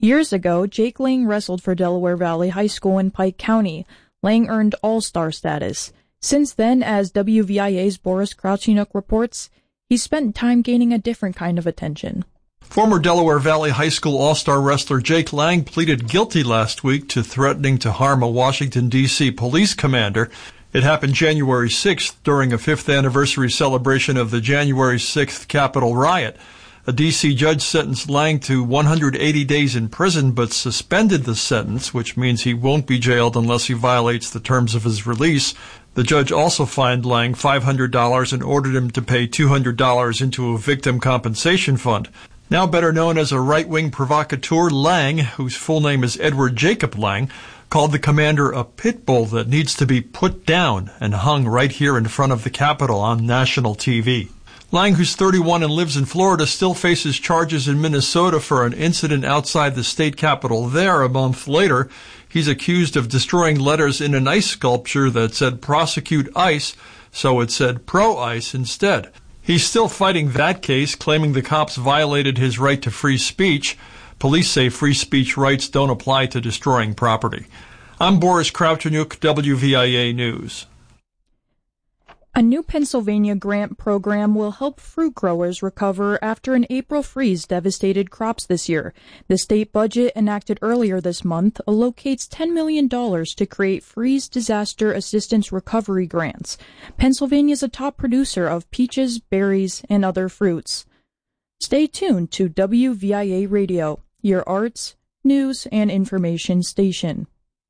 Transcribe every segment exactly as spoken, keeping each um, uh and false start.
Years ago, Jake Lang wrestled for Delaware Valley High School in Pike County. Lang earned All-Star status. Since then, as W V I A's Boris Kravchuk reports, he's spent time gaining a different kind of attention. Former Delaware Valley High School All-Star wrestler Jake Lang pleaded guilty last week to threatening to harm a Washington, D C police commander. It happened January sixth during a fifth anniversary celebration of the January sixth Capitol riot. A D C judge sentenced Lang to one hundred eighty days in prison, but suspended the sentence, which means he won't be jailed unless he violates the terms of his release. The judge also fined Lang five hundred dollars and ordered him to pay two hundred dollars into a victim compensation fund. Now better known as a right-wing provocateur, Lang, whose full name is Edward Jacob Lang, called the commander a pit bull that needs to be put down and hung right here in front of the Capitol on national T V. Lang, who's thirty-one and lives in Florida, still faces charges in Minnesota for an incident outside the state capitol there a month later. He's accused of destroying letters in an ice sculpture that said prosecute ICE, so it said pro-ICE instead. He's still fighting that case, claiming the cops violated his right to free speech. Police say free speech rights don't apply to destroying property. I'm Boris Kravchuk, W V I A News. A new Pennsylvania grant program will help fruit growers recover after an April freeze devastated crops this year. The state budget enacted earlier this month allocates ten million dollars to create freeze disaster assistance recovery grants. Pennsylvania is a top producer of peaches, berries, and other fruits. Stay tuned to W V I A Radio, your arts, news, and information station.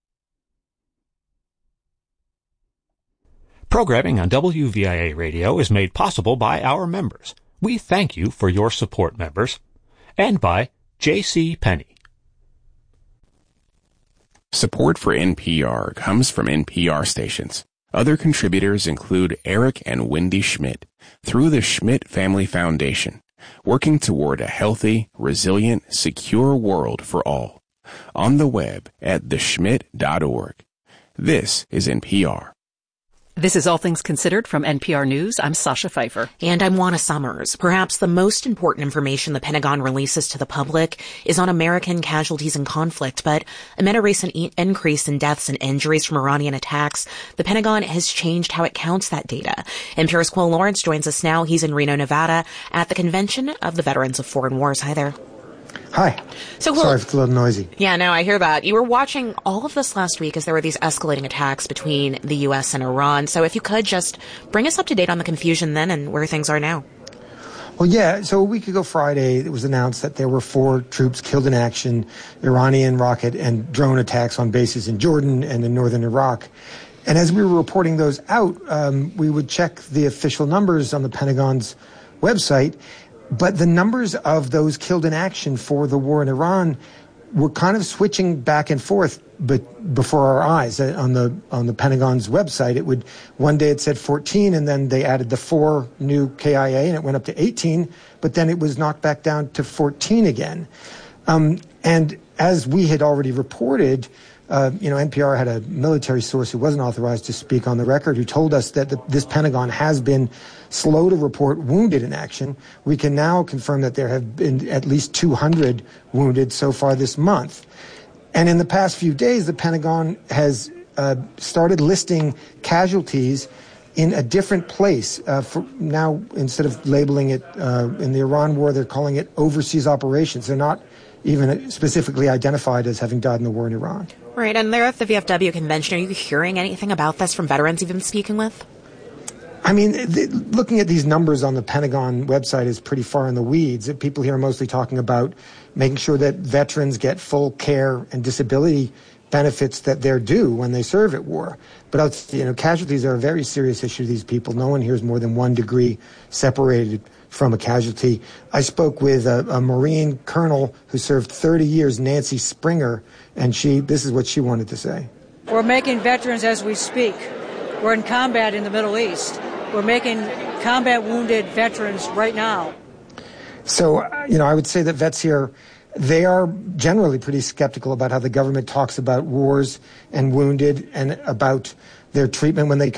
Programming on W V I A Radio is made possible by our members. We thank you for your support, members. And by J C. Penney. Support for N P R comes from N P R stations. Other contributors include Eric and Wendy Schmidt through the Schmidt Family Foundation, working toward a healthy, resilient, secure world for all. On the web at the schmidt dot org. This is N P R. This is All Things Considered from N P R News. I'm Sasha Pfeiffer. And I'm Juana Summers. Perhaps the most important information the Pentagon releases to the public is on American casualties in conflict. But amid a recent e- increase in deaths and injuries from Iranian attacks, the Pentagon has changed how it counts that data. N P R's Quill Lawrence joins us now. He's in Reno, Nevada, at the Convention of the Veterans of Foreign Wars. Hi there. Hi. So, well, Sorry if it's a little noisy. Yeah, no, I hear that. You were watching all of this last week as there were these escalating attacks between the U S and Iran. So if you could just bring us up to date on the confusion then and where things are now. Well, yeah, so a week ago Friday, it was announced that there were four troops killed in action, Iranian rocket and drone attacks on bases in Jordan and in northern Iraq. And as we were reporting those out, um, we would check the official numbers on the Pentagon's website. But the numbers of those killed in action for the war in Iran were kind of switching back and forth, but before our eyes on the on the Pentagon's website. It would one day it said fourteen, and then they added the four new K I A, and it went up to eighteen. But then it was knocked back down to fourteen again. Um, and as we had already reported, uh, you know, N P R had a military source who wasn't authorized to speak on the record, who told us that the, this Pentagon has been slow to report wounded in action. We can now confirm that there have been at least two hundred wounded so far this month. And in the past few days, the Pentagon has uh, started listing casualties in a different place. Uh, for now, instead of labeling it uh, in the Iran war, they're calling it overseas operations. They're not even specifically identified as having died in the war in Iran. Right, and there at the V F W convention, are you hearing anything about this from veterans you've been speaking with? I mean, th- looking at these numbers on the Pentagon website is pretty far in the weeds. People here are mostly talking about making sure that veterans get full care and disability benefits that they're due when they serve at war. But, you know, casualties are a very serious issue to these people. No one here is more than one degree separated from a casualty. I spoke with a, a Marine colonel who served thirty years, Nancy Springer, and she, this is what she wanted to say. We're making veterans as we speak. We're in combat in the Middle East. We're making combat wounded veterans right now. So, you know, I would say that vets here, they are generally pretty skeptical about how the government talks about wars and wounded and about their treatment when they